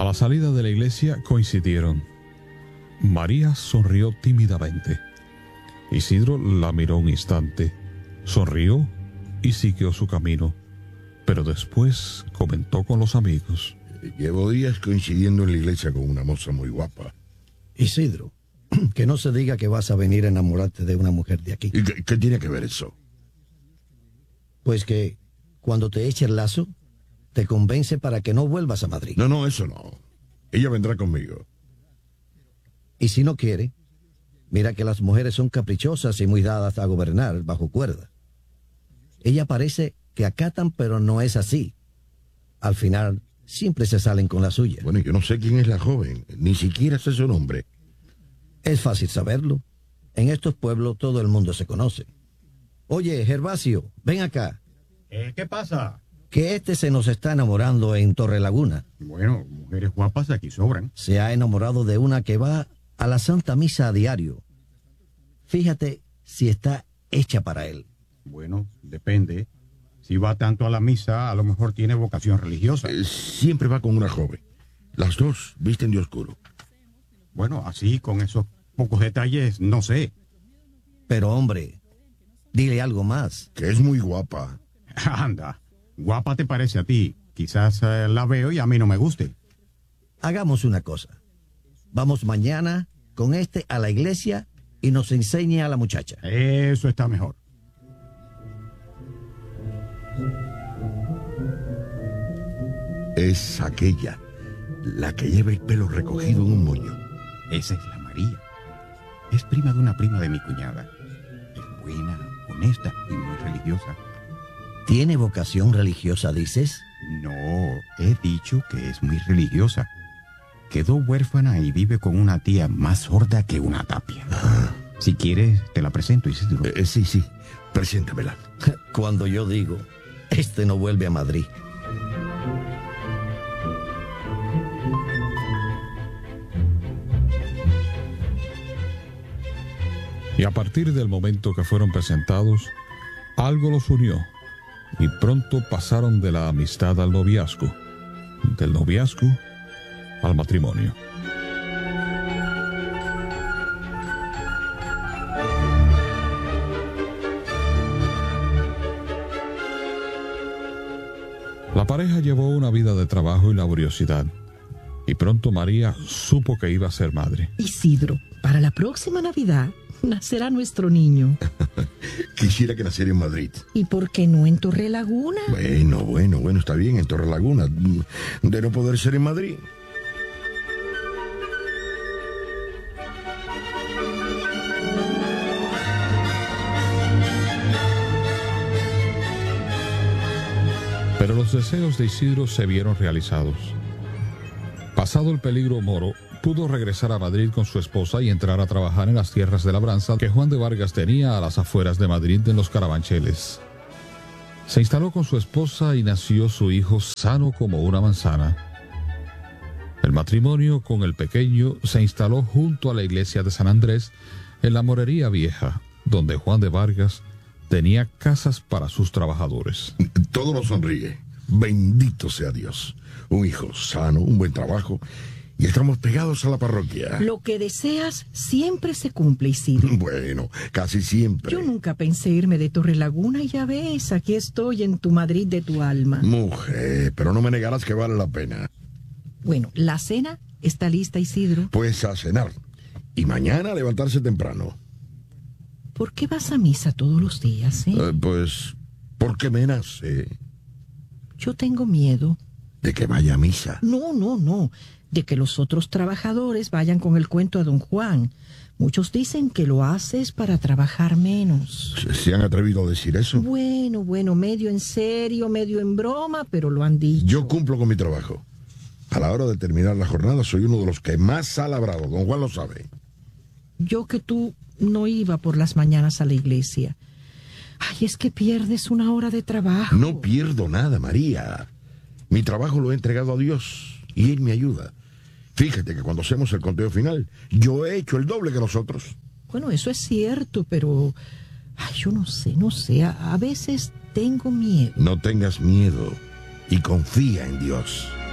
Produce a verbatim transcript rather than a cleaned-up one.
la salida de la iglesia coincidieron. María sonrió tímidamente. Isidro la miró un instante, sonrió y siguió su camino. Pero después comentó con los amigos. Llevo días coincidiendo en la iglesia con una moza muy guapa. Isidro, que no se diga que vas a venir a enamorarte de una mujer de aquí. ¿Y qué, qué tiene que ver eso? Pues que cuando te eche el lazo, te convence para que no vuelvas a Madrid. No, no, eso no. Ella vendrá conmigo. Y si no quiere, mira que las mujeres son caprichosas y muy dadas a gobernar bajo cuerda. Ella parece que acatan, pero no es así. Al final, siempre se salen con la suya. Bueno, yo no sé quién es la joven, ni siquiera sé su nombre. Es fácil saberlo. En estos pueblos todo el mundo se conoce. Oye, Gervasio, ven acá. Eh, ¿Qué pasa? Que este se nos está enamorando en Torrelaguna. Bueno, mujeres guapas aquí sobran. Se ha enamorado de una que va a la Santa Misa a diario. Fíjate si está hecha para él. Bueno, depende. Si va tanto a la misa, a lo mejor tiene vocación religiosa. Eh, siempre va con una joven. Las dos visten de oscuro. Bueno, así, con esos pocos detalles, no sé. Pero hombre, dile algo más. Que es muy guapa. Anda, guapa te parece a ti. Quizás eh, la veo y a mí no me guste. Hagamos una cosa. Vamos mañana con este a la iglesia y nos enseñe a la muchacha. Eso está mejor. Es aquella, la que lleva el pelo recogido en un moño. Esa es la María. Es prima de una prima de mi cuñada. Es buena, honesta y muy religiosa. ¿Tiene vocación religiosa, dices? No, he dicho que es muy religiosa. Quedó huérfana y vive con una tía más sorda que una tapia. Ah. Si quieres, te la presento, Isidro. Eh, sí, sí, preséntamela. Cuando yo digo, este no vuelve a Madrid. Y a partir del momento que fueron presentados, algo los unió, y pronto pasaron de la amistad al noviazgo, del noviazgo al matrimonio. La pareja llevó una vida de trabajo y laboriosidad, y pronto María supo que iba a ser madre. Isidro, para la próxima Navidad nacerá nuestro niño. Quisiera que naciera en Madrid. ¿Y por qué no en Torrelaguna? Bueno, bueno, bueno, está bien, en Torrelaguna. De no poder ser en Madrid. Pero los deseos de Isidro se vieron realizados. Pasado el peligro moro, pudo regresar a Madrid con su esposa y entrar a trabajar en las tierras de labranza que Juan de Vargas tenía a las afueras de Madrid en los Carabancheles. Se instaló con su esposa y nació su hijo sano como una manzana. El matrimonio con el pequeño se instaló junto a la iglesia de San Andrés en la Morería Vieja, donde Juan de Vargas tenía casas para sus trabajadores. Todo lo sonríe. Bendito sea Dios. Un hijo sano, un buen trabajo, y estamos pegados a la parroquia. Lo que deseas siempre se cumple, Isidro. Bueno, casi siempre. Yo nunca pensé irme de Torrelaguna y ya ves, aquí estoy en tu Madrid de tu alma. Mujer, pero no me negarás que vale la pena. Bueno, la cena está lista, Isidro. Pues a cenar. Y mañana a levantarse temprano. ¿Por qué vas a misa todos los días, eh? Eh, pues, porque me nace. Yo tengo miedo. ¿De que vaya a misa? No, no, no. De que los otros trabajadores vayan con el cuento a don Juan. Muchos dicen que lo haces para trabajar menos. ¿Se, se han atrevido a decir eso? Bueno, bueno, medio en serio, medio en broma, pero lo han dicho. Yo cumplo con mi trabajo. A la hora de terminar la jornada soy uno de los que más ha labrado. Don Juan lo sabe. Yo que tú no iba por las mañanas a la iglesia. Ay, es que pierdes una hora de trabajo. No pierdo nada, María. Mi trabajo lo he entregado a Dios y Él me ayuda. Fíjate que cuando hacemos el conteo final, yo he hecho el doble que nosotros. Bueno, eso es cierto, pero... Ay, yo no sé, no sé. A, a veces tengo miedo. No tengas miedo y confía en Dios.